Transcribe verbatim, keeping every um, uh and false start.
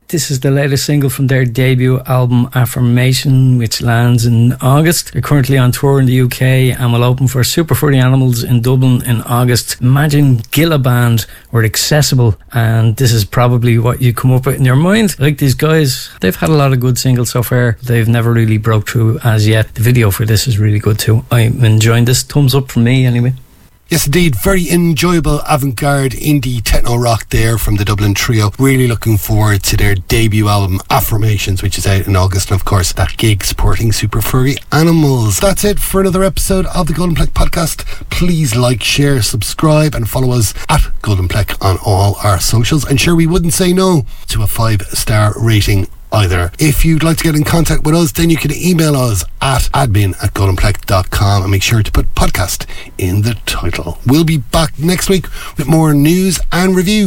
This is the latest single from their debut album Affirmation, which lands in August. They're currently on tour in the U K and will open for Super Furry Animals in Dublin in August. Imagine Gilla Band were accessible, and this is probably what you come up with in your mind. Like these guys, they've had a lot of good singles so far. They've never really broke through as yet. The video for this is really good too. I'm enjoying this. Thumbs up from me anyway. Yes, indeed. Very enjoyable avant-garde indie techno rock there from the Dublin trio. Really looking forward to their debut album Affirmations, which is out in August, and of course that gig supporting Super Furry Animals. That's it for another episode of the Golden Pleck Podcast. Please like, share, subscribe and follow us at Golden Pleck on all our socials. And sure, we wouldn't say no to a five star rating either. If you'd like to get in contact with us, then you can email us at admin at goldenpleck dot com and make sure to put podcast in the title. We'll be back next week with more news and reviews.